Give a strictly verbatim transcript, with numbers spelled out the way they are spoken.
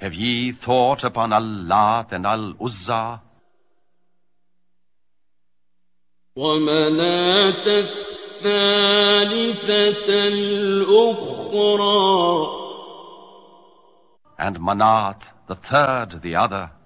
Have ye thought upon Al-Lat and Al-Uzza? ومناة الثالثة الأخرى And Manat, the third, the other.